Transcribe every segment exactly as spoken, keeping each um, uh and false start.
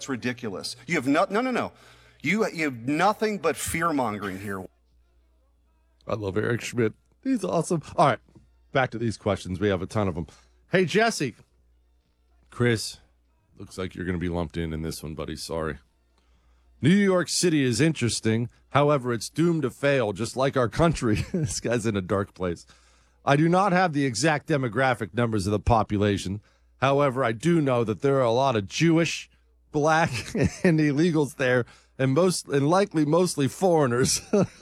That's ridiculous. You have no, no, no, no. You, you have nothing but fear-mongering here. I love Eric Schmidt. He's awesome. All right, back to these questions. We have a ton of them. Hey, Jesse. Chris, looks like you're going to be lumped in in this one, buddy. Sorry. New York City is interesting. However, it's doomed to fail, just like our country. This guy's in a dark place. I do not have the exact demographic numbers of the population. However, I do know that there are a lot of Jewish, black, and illegals there, and most and likely mostly foreigners.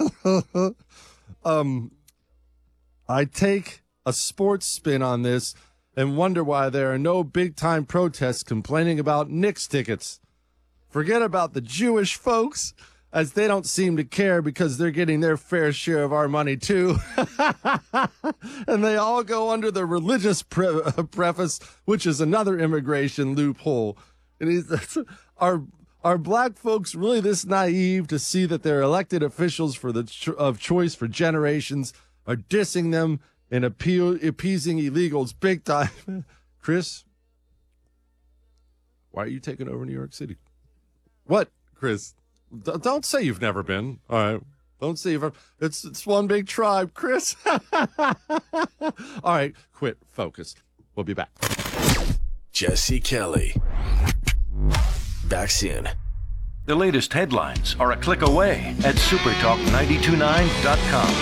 um, I take a sports spin on this and wonder why there are no big-time protests complaining about Knicks tickets. Forget about the Jewish folks, as they don't seem to care because they're getting their fair share of our money, too. And they all go under the religious pre- preface, which is another immigration loophole. And he's, are, are black folks really this naive to see that their elected officials for the cho- of choice for generations are dissing them and appeal, appeasing illegals big time? Chris, why are you taking over New York City? What, Chris? D- don't say you've never been. All right. Don't say you've ever. It's, it's one big tribe, Chris. All right. Quit. Focus. We'll be back. Jesse Kelly. Back soon. The latest headlines are a click away at supertalk nine two nine dot com.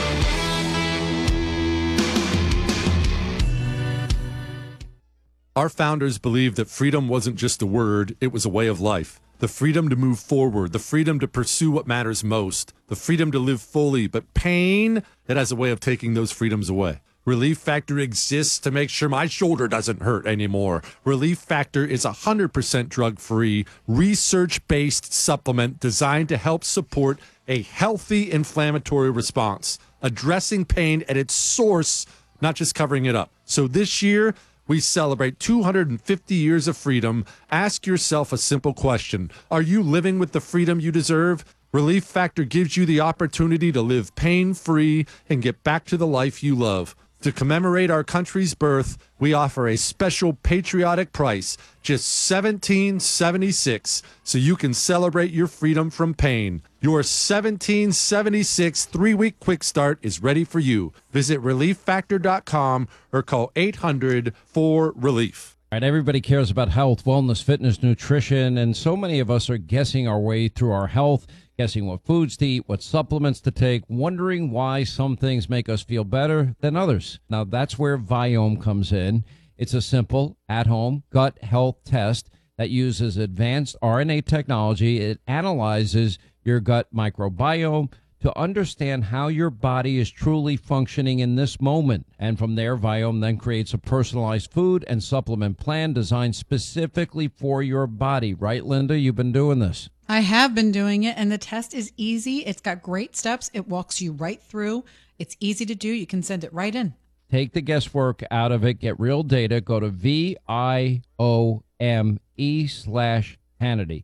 Our founders believed that freedom wasn't just a word, it was a way of life. The freedom to move forward, the freedom to pursue what matters most, the freedom to live fully. But pain, it has a way of taking those freedoms away. Relief Factor exists to make sure my shoulder doesn't hurt anymore. Relief Factor is a one hundred percent drug-free, research-based supplement designed to help support a healthy inflammatory response, addressing pain at its source, not just covering it up. So this year, we celebrate two hundred fifty years of freedom. Ask yourself a simple question. Are you living with the freedom you deserve? Relief Factor gives you the opportunity to live pain-free and get back to the life you love. To commemorate our country's birth, we offer a special patriotic price, just seventeen seventy-six, so you can celebrate your freedom from pain. Your seventeen seventy-six three-week quick start is ready for you. Visit relief factor dot com or call eight hundred four relief. All right, everybody cares about health, wellness, fitness, nutrition, and so many of us are guessing our way through our health, guessing what foods to eat, what supplements to take, wondering why some things make us feel better than others. Now, that's where Viome comes in. It's a simple, at-home gut health test that uses advanced R N A technology. It analyzes your gut microbiome to understand how your body is truly functioning in this moment. And from there, Viome then creates a personalized food and supplement plan designed specifically for your body. Right, Linda? You've been doing this. I have been doing it, and the test is easy. It's got great steps. It walks you right through. It's easy to do. You can send it right in. Take the guesswork out of it. Get real data. Go to V I O M E slash Hannity.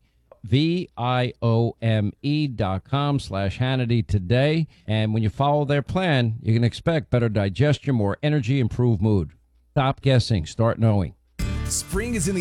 V I O M E dot com slash Hannity today. And when you follow their plan, you can expect better digestion, more energy, improved mood. Stop guessing. Start knowing. Spring is in the